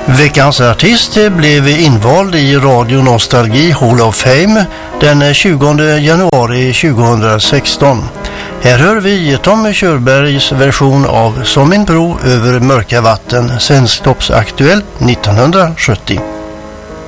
Veckans artist blev invald i Radio Nostalgi Hall of Fame den 20 januari 2016. Här hör vi Tommy Körbergs version av Som en bro över mörka vatten, Svensktoppsaktuell 1970.